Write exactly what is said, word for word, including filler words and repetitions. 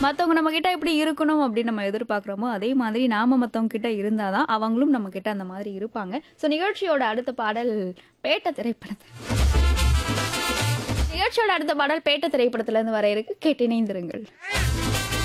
மத்தவங்க நம்ம கிட்ட எப்படி இருக்கணும் அப்படின்னு நம்ம எதிர்பார்க்குறோமோ, அதே மாதிரி நாம மத்தவங்க கிட்ட இருந்தா தான் அவங்களும் நம்ம கிட்ட அந்த மாதிரி இருப்பாங்க. ஸோ நிகழ்ச்சியோட அடுத்த பாடல் பேட்ட திரைப்படத்து நிகழ்ச்சியோட அடுத்த பாடல் பேட்ட திரைப்படத்துல இருந்து வர இருக்கு. கேட்டு இணைந்திருங்கள்.